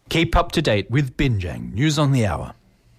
Keep up to date with Binjang News on the Hour.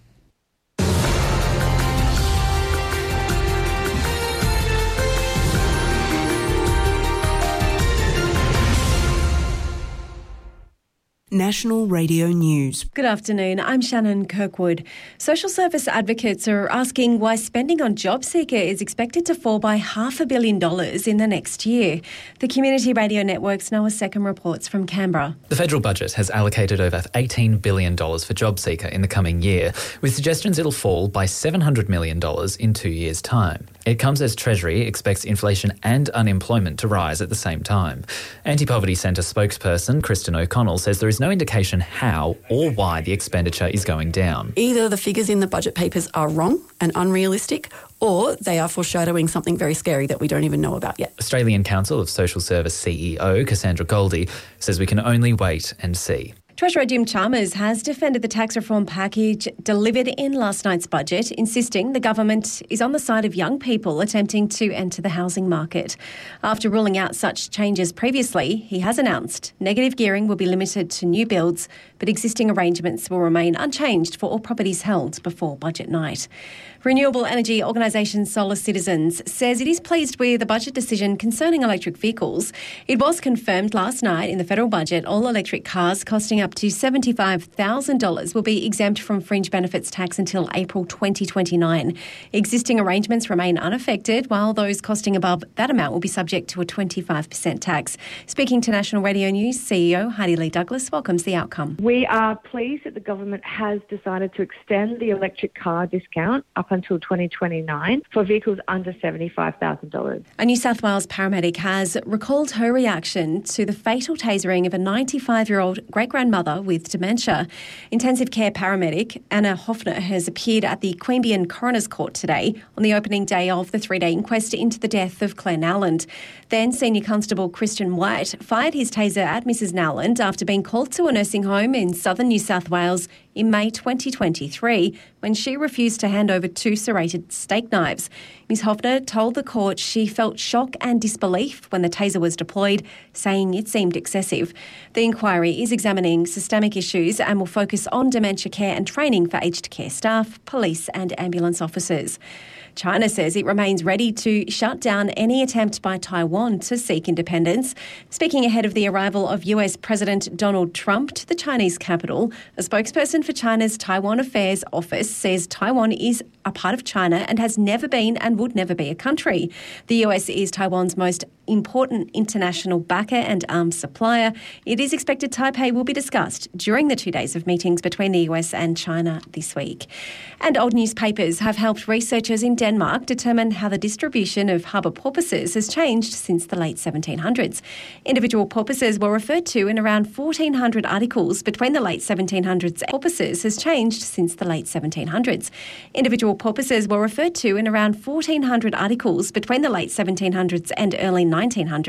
National Radio News. Good afternoon, I'm Shannon Kirkwood. Social service advocates are asking why spending on JobSeeker is expected to fall by $500 million in the next year. The Community Radio Network's Noah Seckham reports from Canberra. The federal budget has allocated over $18 billion for JobSeeker in the coming year, with suggestions it'll fall by $700 million in 2 years' time. It comes as Treasury expects inflation and unemployment to rise at the same time. Anti-Poverty Centre spokesperson Kristen O'Connell says there is no indication how or why the expenditure is going down. Either the figures in the budget papers are wrong and unrealistic, or they are foreshadowing something very scary that we don't even know about yet. Australian Council of Social Service CEO Cassandra Goldie says we can only wait and see. Treasurer Jim Chalmers has defended the tax reform package delivered in last night's budget, insisting the government is on the side of young people attempting to enter the housing market. After ruling out such changes previously, he has announced negative gearing will be limited to new builds, but existing arrangements will remain unchanged for all properties held before budget night. Renewable energy organisation Solar Citizens says it is pleased with the budget decision concerning electric vehicles. It was confirmed last night in the federal budget all electric cars costing up to $75,000 will be exempt from fringe benefits tax until April 2029. Existing arrangements remain unaffected, while those costing above that amount will be subject to a 25% tax. Speaking to National Radio News, CEO Heidi Lee Douglas welcomes the outcome. We are pleased that the government has decided to extend the electric car discount up until 2029 for vehicles under $75,000. A New South Wales paramedic has recalled her reaction to the fatal tasering of a 95-year-old great-grandmother with dementia. Intensive care paramedic Anna Hoffner has appeared at the Queanbeyan Coroner's Court today on the opening day of the three-day inquest into the death of Claire Nowland. Then Senior Constable Christian White fired his taser at Mrs Nowland after being called to a nursing home in southern New South Wales in May 2023 when she refused to hand over 2 serrated steak knives. Ms Hoffner told the court she felt shock and disbelief when the taser was deployed, saying it seemed excessive. The inquiry is examining systemic issues and will focus on dementia care and training for aged care staff, police and ambulance officers. China says it remains ready to shut down any attempt by Taiwan to seek independence. Speaking ahead of the arrival of US President Donald Trump to the Chinese capital, a spokesperson for China's Taiwan Affairs Office says Taiwan is a part of China and has never been and would never be a country. The US is Taiwan's most important international backer and arms supplier. It is expected Taipei will be discussed during the 2 days of meetings between the US and China this week. And old newspapers have helped researchers in Denmark determine how the distribution of harbour porpoises has changed since the late 1700s. Individual porpoises were referred to in around 1,400 articles between the late 1700s. Porpoises has changed since the late 1700s. Individual porpoises were referred to in around 1,400 articles between the late 1700s and early 1900s.